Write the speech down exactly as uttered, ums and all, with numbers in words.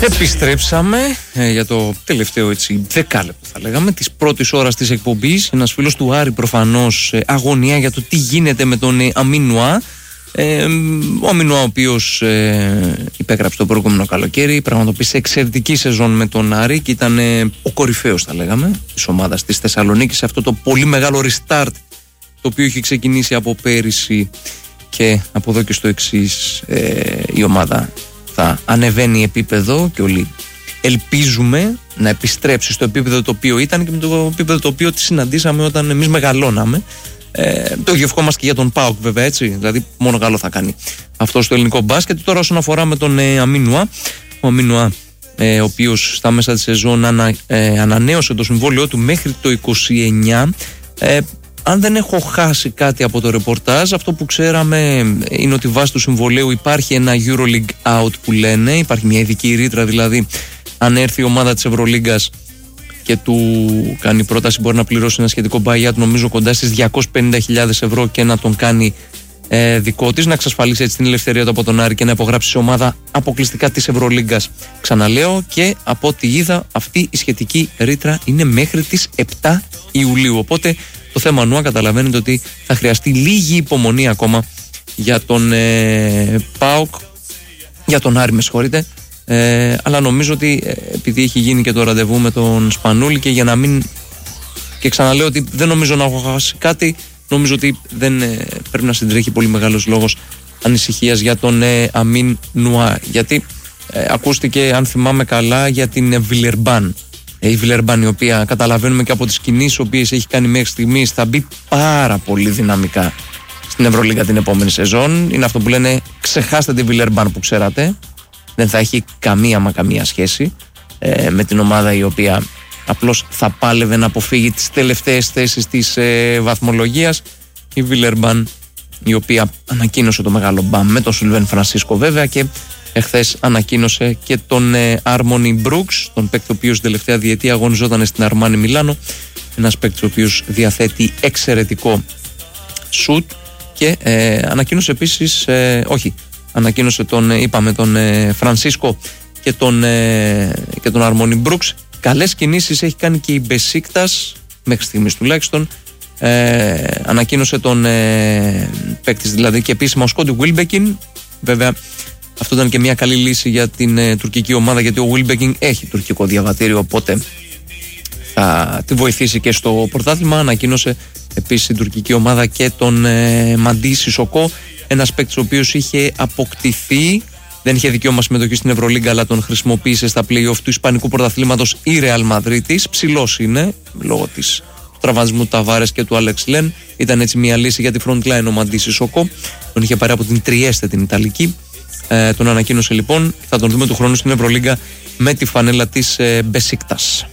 Επιστρέψαμε ε, για το τελευταίο έτσι δεκάλεπτο θα λέγαμε της πρώτης ώρας της εκπομπής. Ένας φίλος του Άρη προφανώς ε, αγωνία για το τι γίνεται με τον ε, Αμίν Νουά. Ε, ο Αμίν Νουά ο οποίος ε, υπέγραψε το προηγούμενο καλοκαίρι, πραγματοποίησε εξαιρετική σεζόν με τον Άρη και ήταν ε, ο κορυφαίος θα λέγαμε της ομάδας της Θεσσαλονίκης σε αυτό το πολύ μεγάλο restart το οποίο έχει ξεκινήσει από πέρυσι και από εδώ και στο εξής ε, η ομάδα θα ανεβαίνει επίπεδο και όλοι ελπίζουμε να επιστρέψει στο επίπεδο το οποίο ήταν και με το επίπεδο το οποίο τη συναντήσαμε όταν εμείς μεγαλώναμε. Ε, το ίδιο ευχόμαστε και για τον ΠΑΟΚ βέβαια, έτσι. Δηλαδή μόνο καλό θα κάνει αυτό στο ελληνικό μπάσκετ. Τώρα όσον αφορά με τον ε, Αμίν Νουά, ο Αμίν Νουά ε, ο οποίος στα μέσα της σεζόν ανα, ε, ανανέωσε το συμβόλαιό του μέχρι το είκοσι εννιά. ε, Αν δεν έχω χάσει κάτι από το ρεπορτάζ, αυτό που ξέραμε είναι ότι βάσει του συμβολέου υπάρχει ένα EuroLeague out που λένε, υπάρχει μια ειδική ρήτρα δηλαδή αν έρθει η ομάδα της Ευρωλίγκας και του κάνει πρόταση μπορεί να πληρώσει ένα σχετικό buyout νομίζω κοντά στις διακόσιες πενήντα χιλιάδες ευρώ και να τον κάνει ε, δικό της, να εξασφαλίσει έτσι την ελευθερία του από τον Άρη και να υπογράψει σε ομάδα αποκλειστικά της Ευρωλίγκας. Ξαναλέω, και από ό,τι είδα αυτή η σχετική ρήτρα είναι μέχρι τις επτά Ιουλίου, οπότε το θέμα Νουά καταλαβαίνετε ότι θα χρειαστεί λίγη υπομονή ακόμα για τον ε, ΠΑΟΚ, για τον Άρη με συγχωρείτε, ε, αλλά νομίζω ότι ε, επειδή έχει γίνει και το ραντεβού με τον Σπανούλη και για να μην, και ξαναλέω ότι δεν νομίζω να έχω χάσει κάτι, νομίζω ότι δεν ε, πρέπει να συντρέχει πολύ μεγάλος λόγος ανησυχίας για τον ε, Αμίν Νουά, γιατί ε, ακούστηκε αν θυμάμαι καλά για την Βιλερμπάν. Η Βιλερμπάν, η οποία καταλαβαίνουμε και από τις κινήσεις οι οποίες έχει κάνει μέχρι στιγμής θα μπει πάρα πολύ δυναμικά στην Ευρωλίγκα την επόμενη σεζόν. Είναι αυτό που λένε ξεχάστε τη Βιλερμπάν που ξέρατε, δεν θα έχει καμία μα καμία σχέση ε, με την ομάδα η οποία απλώς θα πάλευε να αποφύγει τις τελευταίες θέσεις της ε, βαθμολογίας. Η Βιλερμπάν, η οποία ανακοίνωσε το μεγάλο μπαμ με τον Σιλβέν Φρανσίσκο βέβαια και εχθές ανακοίνωσε και τον Άρμονι Μπρούξ, τον παίκτη ο οποίος την τελευταία διετία αγωνιζόταν στην Αρμάνι Μιλάνο, ένας παίκτης ο οποίος διαθέτει εξαιρετικό σουτ και ε, ανακοίνωσε επίσης, ε, όχι, ανακοίνωσε τον, είπαμε, τον ε, Φρανσίσκο και τον, ε, και τον Άρμονι Μπρούξ. Καλές κινήσεις έχει κάνει και η Μπεσίκτας μέχρι στιγμής τουλάχιστον. Ε, ανακοίνωσε τον ε, παίκτη δηλαδή και επίσημα ο Σκόντι Βίλμπεκιν. Βέβαια αυτό ήταν και μια καλή λύση για την ε, τουρκική ομάδα, γιατί ο Βίλμπεκιν έχει τουρκικό διαβατήριο, οπότε θα τη βοηθήσει και στο πρωτάθλημα. Ανακοίνωσε επίσης η τουρκική ομάδα και τον ε, Μαντί Σισοκό, ένας παίκτης ο οποίος είχε αποκτηθεί, δεν είχε δικαίωμα συμμετοχή στην Ευρωλίγκα, αλλά τον χρησιμοποίησε στα play-off του Ισπανικού πρωταθλήματος η Ρεάλ Μαδρίτης. Ψηλός είναι λόγω της τραυματισμού του Ταβάρες και του Άλεξ Λεν. Ήταν έτσι μια λύση για τη front line ο Μαντί Σισοκό. Τον είχε πάρει από την Τριέστε την Ιταλική. Ε, τον ανακοίνωσε λοιπόν. Θα τον δούμε του χρόνου στην Ευρωλίγκα με τη φανέλα της ε, Μπεσίκτας.